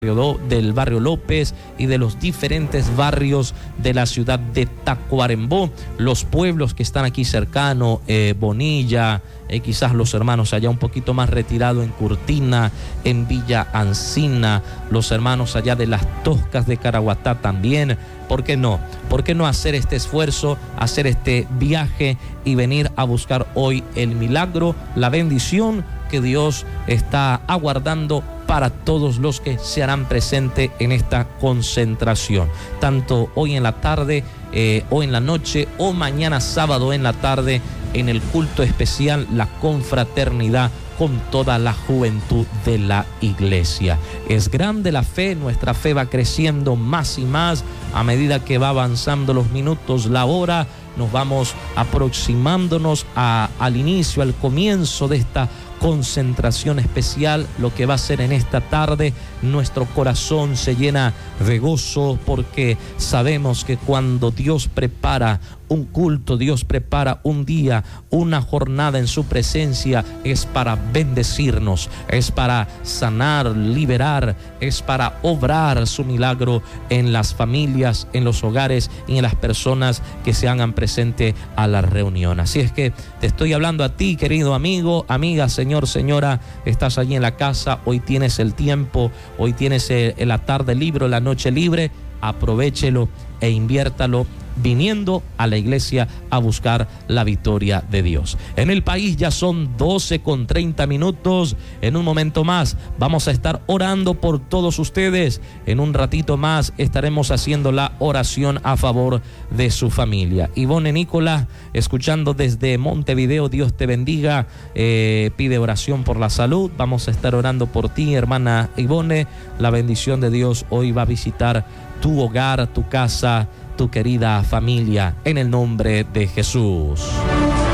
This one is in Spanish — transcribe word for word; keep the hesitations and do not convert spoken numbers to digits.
del barrio López y de los diferentes barrios de la ciudad de Tacuarembó, los pueblos que están aquí cercanos, eh, Bonilla, eh, quizás los hermanos allá un poquito más retirados en Curtina, en Villa Ancina, los hermanos allá de las Toscas de Caraguatá también. ¿Por qué no? ¿Por qué no hacer este esfuerzo, hacer este viaje y venir a buscar hoy el milagro, la bendición que Dios está aguardando para todos los que se harán presente en esta concentración, tanto hoy en la tarde, eh, o en la noche, o mañana sábado en la tarde, en el culto especial, la confraternidad con toda la juventud de la iglesia. Es grande la fe, nuestra fe va creciendo más y más a medida que va avanzando los minutos, la hora. Nos vamos aproximándonos a, al inicio, al comienzo de esta concentración especial, lo que va a ser en esta tarde. Nuestro corazón se llena de gozo porque sabemos que cuando Dios prepara un culto, Dios prepara un día, una jornada en su presencia, es para bendecirnos, es para sanar, liberar, es para obrar su milagro en las familias, en los hogares y en las personas que se hagan presente a la reunión. Así es que te estoy hablando a ti, querido amigo, amiga, señor, señora, estás allí en la casa, hoy tienes el tiempo, hoy tienes la tarde libre, la noche libre, aprovéchelo e inviértalo viniendo a la iglesia a buscar la victoria de Dios. En el país ya son doce con treinta minutos. En un momento más vamos a estar orando por todos ustedes. En un ratito más estaremos haciendo la oración a favor de su familia. Ivone Nicolás, escuchando desde Montevideo, Dios te bendiga, eh, pide oración por la salud. Vamos a estar orando por ti, hermana Ivone. La bendición de Dios hoy va a visitar tu hogar, tu casa, tu querida familia, en el nombre de Jesús.